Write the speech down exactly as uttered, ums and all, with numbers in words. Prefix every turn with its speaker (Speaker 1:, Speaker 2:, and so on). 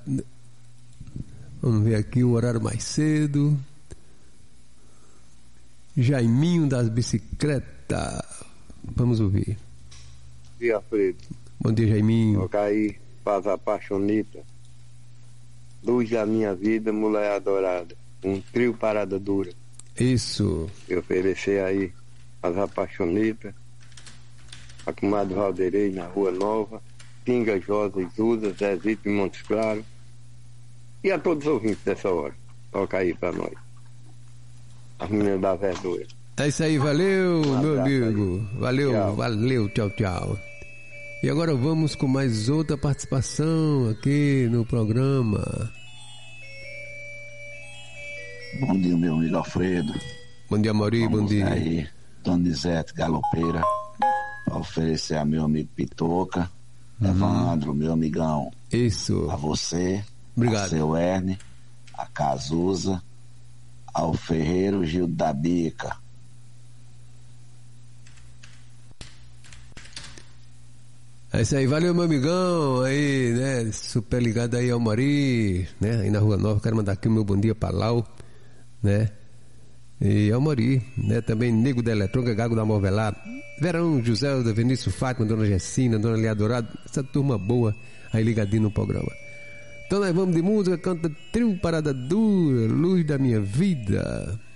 Speaker 1: Vamos ver aqui o horário mais cedo. Jaiminho das bicicletas. Vamos ouvir.
Speaker 2: Bom dia, Alfredo.
Speaker 1: Bom dia, Jaiminho.
Speaker 2: Toca aí, faz a apaixonita. Luz da minha vida, mulher adorada. Um trio parada dura.
Speaker 1: Isso.
Speaker 2: E oferecer aí, faz a apaixonita. A comadre Valderei na Rua Nova. Pinga, Josa e Zusa, Zezito em Montes Claros. E a todos os ouvintes dessa hora. Toca aí pra nós. As meninas da verdura.
Speaker 1: É isso aí, valeu,
Speaker 2: Um
Speaker 1: meu
Speaker 2: abraço
Speaker 1: amigo.
Speaker 2: aí.
Speaker 1: Valeu,
Speaker 2: Tchau.
Speaker 1: valeu, tchau, tchau. E agora vamos com mais outra participação aqui no programa.
Speaker 3: Bom dia, meu amigo Alfredo.
Speaker 1: Bom dia, Mauri, bom
Speaker 3: Vamos
Speaker 1: dia.
Speaker 3: aí, Donizete Galopeira, para oferecer a meu amigo Pitoca,
Speaker 1: Uhum.
Speaker 3: Evandro, meu amigão,
Speaker 1: Isso.
Speaker 3: a você,
Speaker 1: Obrigado.
Speaker 3: a seu Erne, a Cazuza, ao Ferreiro Gil da Bica.
Speaker 1: É isso aí, valeu, meu amigão, aí, né, super ligado aí ao Mari, né, aí na Rua Nova. Quero mandar aqui o meu bom dia pra Lau, né, e ao Mari, né, também Nego da Eletrônica, Gago da Morvelá, Verão, José, da Vinícius Fátima, Dona Gessina, Dona Lia Dourado, essa turma boa aí ligadinho no programa. Então nós vamos de música, canta Trio Parada Dura, Luz da Minha Vida.